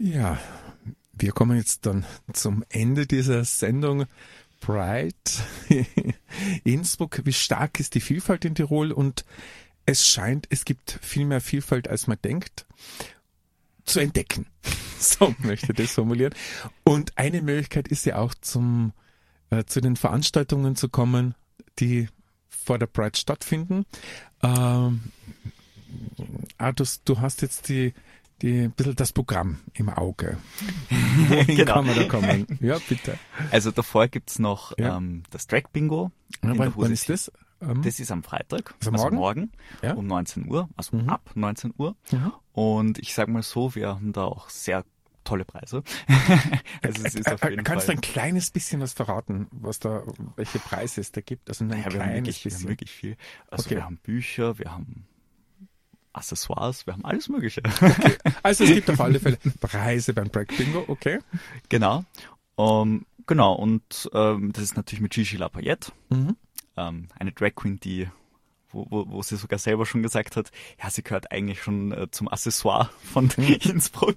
Ja, wir kommen jetzt dann zum Ende dieser Sendung. Pride Innsbruck, wie stark ist die Vielfalt in Tirol? Und es scheint, es gibt viel mehr Vielfalt, als man denkt, zu entdecken. So möchte ich das formulieren. Und eine Möglichkeit ist ja auch zu den Veranstaltungen zu kommen, die vor der Pride stattfinden. Du hast jetzt ein bisschen das Programm im Auge. Wohin kann man da kommen? Ja, bitte. Also davor gibt's noch das Drag Bingo. Ja, wann ist das? Das ist am Freitag, also morgen ja? um 19 Uhr, also ab 19 Uhr. Mhm. Und ich sage mal so, wir haben da auch sehr tolle Preise. Also es ist auf jeden Kannst du Fall ein kleines bisschen was verraten, welche Preise es da gibt? Also ein wir haben wirklich viel. Also Okay. wir haben Bücher, wir haben Accessoires, wir haben alles Mögliche. Okay. Also es gibt auf alle Fälle Preise beim Drag Bingo, okay? Genau. Genau, und das ist natürlich mit Gigi Lapayette, Mhm. eine Drag Queen, die wo sie sogar selber schon gesagt hat, ja, sie gehört eigentlich schon zum Accessoire von Innsbruck.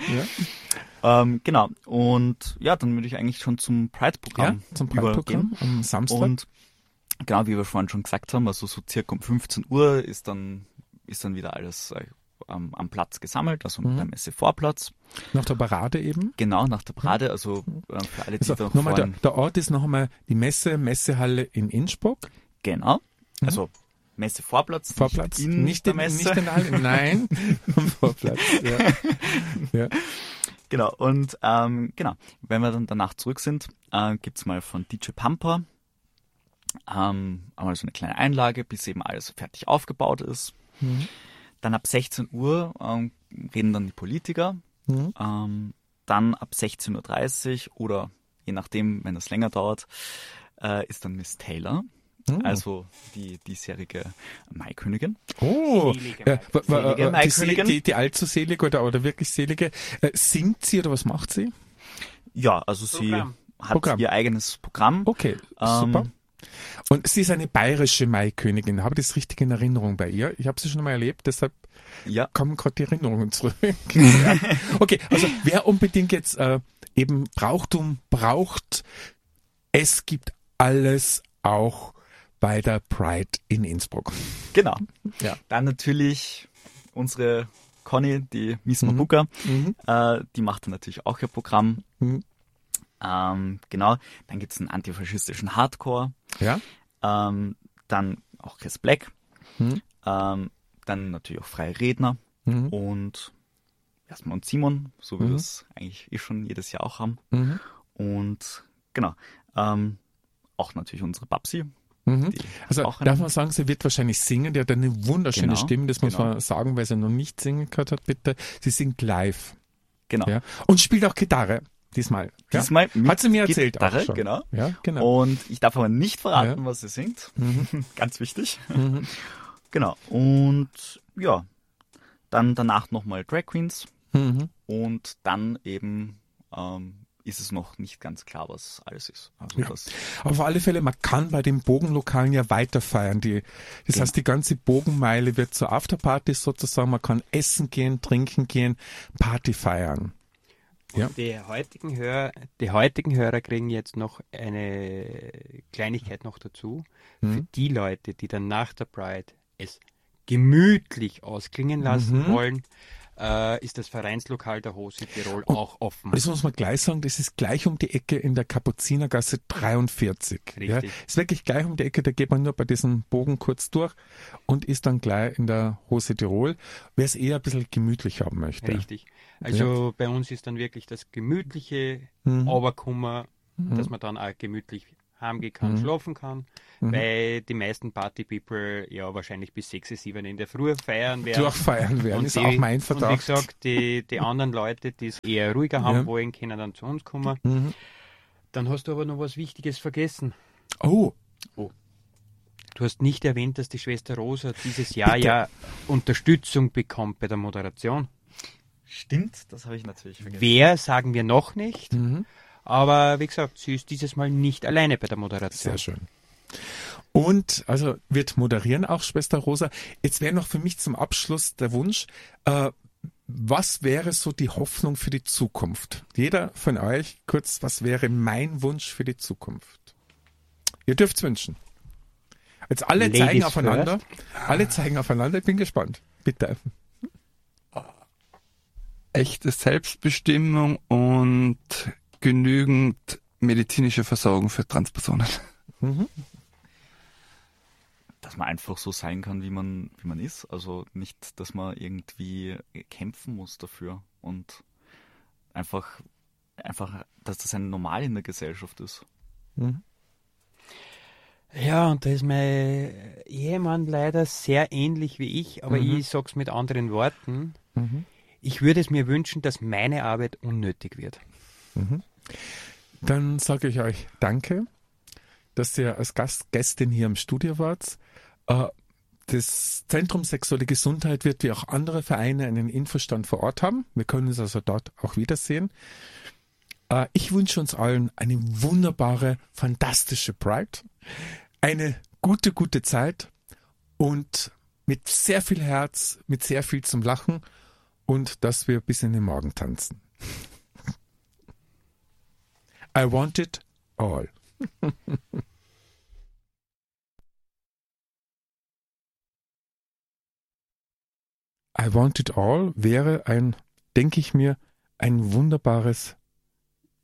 Ja. Genau, und ja, dann würde ich eigentlich schon zum Pride-Programm Zum Pride-Programm am Samstag. Und genau, wie wir vorhin schon gesagt haben, also so circa um 15 Uhr ist dann wieder alles am Platz gesammelt, also beim Messevorplatz. Nach der Parade eben. Genau, nach der Parade, also für alle, die Also da nochmal, vorhin... der Ort ist noch einmal die Messehalle in Innsbruck. Genau, also Messevorplatz, Vorplatz, nicht der Messe. Nicht in der Halle, nein, am Vorplatz. Ja. Genau, und genau, wenn wir dann danach zurück sind, gibt's mal von DJ Pamper einmal so eine kleine Einlage, bis eben alles fertig aufgebaut ist. Mhm. Dann ab 16 Uhr reden dann die Politiker. Mhm. Dann ab 16.30 Uhr oder je nachdem, wenn das länger dauert, ist dann Miss Taylor. Also die diesjährige Maikönigin. Oh, Selige Maikönigin. Die allzu selige oder wirklich selige. Singt sie oder was macht sie? Ja, also sie hat ihr eigenes Programm. Okay, super. Und sie ist eine bayerische Maikönigin. Habe ich das richtig in Erinnerung bei ihr? Ich habe sie schon mal erlebt, deshalb kommen gerade die Erinnerungen zurück. Ja. Okay, also wer unbedingt jetzt eben Brauchtum braucht, es gibt alles auch bei der Pride in Innsbruck. Genau. Ja. Dann natürlich unsere Conny, die Miss Mabuka, die macht dann natürlich auch ihr Programm. Genau. Dann gibt's einen antifaschistischen Hardcore. Ja. Dann auch Chris Black. Dann natürlich auch freie Redner. Und Jasmin und Simon, so wie wir es eigentlich schon jedes Jahr auch haben. Und genau. Auch natürlich unsere Babsi. Also darf man sagen, sie wird wahrscheinlich singen. Die hat eine wunderschöne Stimme, das muss man sagen, weil sie noch nicht singen gehört hat, bitte. Sie singt live. Genau. Ja. Und spielt auch Gitarre. Diesmal hat sie mir erzählt. Gitarre, auch schon. Genau. Ja, genau. Und ich darf aber nicht verraten, was sie singt. Ganz wichtig. Genau. Und ja, dann danach nochmal Drag Queens. Und dann eben ist es noch nicht ganz klar, was alles ist. Also Aber auf alle Fälle, man kann bei den Bogenlokalen ja weiter feiern. Das heißt, die ganze Bogenmeile wird zur Afterparty sozusagen. Man kann essen gehen, trinken gehen, Party feiern. Ja. Die heutigen Hörer kriegen jetzt noch eine Kleinigkeit noch dazu. Für die Leute, die dann nach der Pride es gemütlich ausklingen lassen wollen, ist das Vereinslokal der Hose Tirol auch offen. Das muss man gleich sagen, das ist gleich um die Ecke in der Kapuzinergasse 43. Richtig. Ja, ist wirklich gleich um die Ecke, da geht man nur bei diesem Bogen kurz durch und ist dann gleich in der Hose Tirol, wer es eher ein bisschen gemütlich haben möchte. Richtig. Also bei uns ist dann wirklich das gemütliche Oberkummer, dass man dann auch gemütlich heimgehen kann, schlafen kann, weil die meisten Party-People ja wahrscheinlich bis 6, 7 in der Früh feiern werden. Durchfeiern werden, ist auch mein Verdacht. Und wie gesagt, die anderen Leute, die es eher ruhiger haben wollen, können dann zu uns kommen. Dann hast du aber noch was Wichtiges vergessen. Oh. Du hast nicht erwähnt, dass die Schwester Rosa dieses Jahr Unterstützung bekommt bei der Moderation. Stimmt, das habe ich natürlich vergessen. Wer, sagen wir noch nicht. Aber wie gesagt, sie ist dieses Mal nicht alleine bei der Moderation. Sehr schön. Und also wird moderieren auch Schwester Rosa. Jetzt wäre noch für mich zum Abschluss der Wunsch, was wäre so die Hoffnung für die Zukunft? Jeder von euch, kurz, was wäre mein Wunsch für die Zukunft? Ihr dürft's wünschen. Jetzt alle Ladies zeigen aufeinander. first. Alle zeigen aufeinander. Ich bin gespannt. Bitte. Echte Selbstbestimmung und genügend medizinische Versorgung für Transpersonen. Mhm. Dass man einfach so sein kann, wie man ist. Also nicht, dass man irgendwie kämpfen muss dafür. Und einfach, dass das ein Normal in der Gesellschaft ist. Mhm. Ja, und da ist mein Ehemann leider sehr ähnlich wie ich, aber ich sag's mit anderen Worten. Mhm. Ich würde es mir wünschen, dass meine Arbeit unnötig wird. Mhm. Dann sage ich euch Danke, dass ihr als Gästin hier im Studio wart. Das Zentrum Sexuelle Gesundheit wird wie auch andere Vereine einen Infostand vor Ort haben. Wir können uns also dort auch wiedersehen. Ich wünsche uns allen eine wunderbare, fantastische Pride, eine gute Zeit und mit sehr viel Herz, mit sehr viel zum Lachen und dass wir bis in den Morgen tanzen. I want it all. I want it all wäre denke ich mir, ein wunderbares